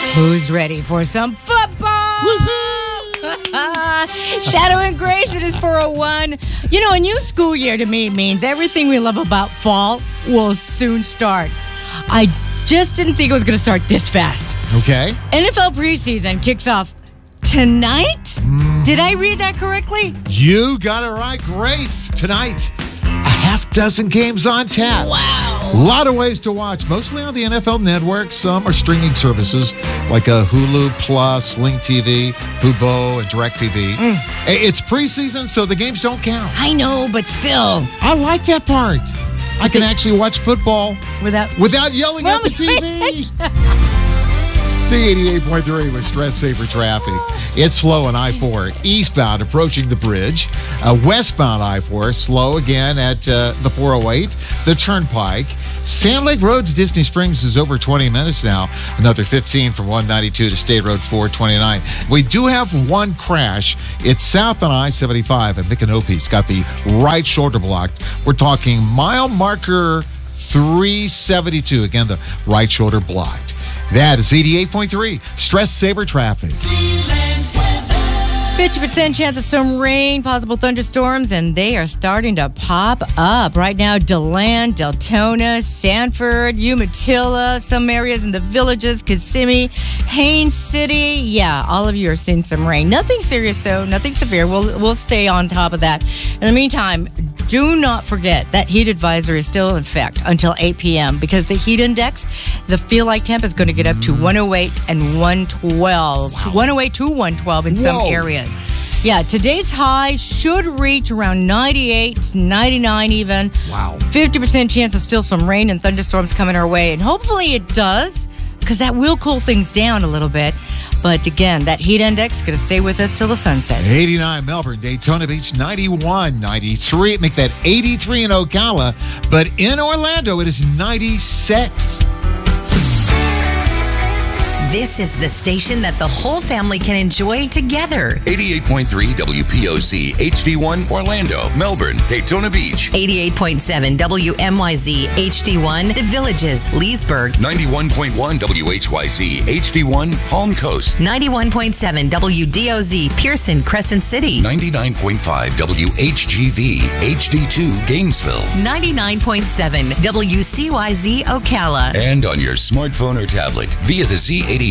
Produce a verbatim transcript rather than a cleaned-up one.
Who's ready for some football? Shadow and Grace, it is four oh one. You know, a new school year to me means everything we love about fall will soon start. I just didn't think it was going to start this fast. Okay. N F L preseason kicks off tonight? Mm. Did I read that correctly? You got it right, Grace. Tonight, a half dozen games on tap. Wow. A lot of ways to watch, mostly on the N F L Network. Some are streaming services like a Hulu Plus, Sling T V, Fubo, and DirecTV. Mm. It's preseason, so the games don't count. I know, but still. I like that part. I can actually watch football without without yelling well, at the T V. C eighty-eight point three with Stress Saver traffic. It's slow on I four eastbound approaching the bridge. Uh, westbound I four slow again at uh, the four oh eight, the Turnpike. Sand Lake Road to Disney Springs is over twenty minutes now. Another fifteen from one ninety-two to State Road four twenty-nine. We do have one crash. It's south on I seventy-five, and Micanopy's got the right shoulder blocked. We're talking mile marker three seventy-two. Again, the right shoulder blocked. That is eighty-eight point three. Stress Saver traffic. fifty percent chance of some rain, possible thunderstorms, and they are starting to pop up. Right now, DeLand, Deltona, Sanford, Umatilla, some areas in the Villages, Kissimmee, Haines City. Yeah, all of you are seeing some rain. Nothing serious, though. Nothing severe. We'll, we'll stay on top of that. In the meantime, do not forget that heat advisory is still in effect until eight p.m. because the heat index, the feel-like temp is going to get up to one oh eight and one twelve. Wow. one oh eight to one twelve in Whoa. Some areas. Yeah, today's high should reach around ninety-eight, ninety-nine even. Wow. fifty percent chance of still some rain and thunderstorms coming our way. And hopefully it does, because that will cool things down a little bit. But again, that heat index is going to stay with us till the sun sets. eighty-nine Melbourne, Daytona Beach, ninety-one, ninety-three. Make that eighty-three in Ocala. But in Orlando, it is ninety-six. This is the station that the whole family can enjoy together. eighty-eight point three W P O C, H D one, Orlando, Melbourne, Daytona Beach. eighty-eight point seven W M Y Z, H D one, The Villages, Leesburg. ninety-one point one W H Y Z, H D one, Palm Coast. ninety-one point seven W D O Z, Pearson, Crescent City. ninety-nine point five W H G V, H D two, Gainesville. ninety-nine point seven W C Y Z, Ocala. And on your smartphone or tablet via the Z eighty-eight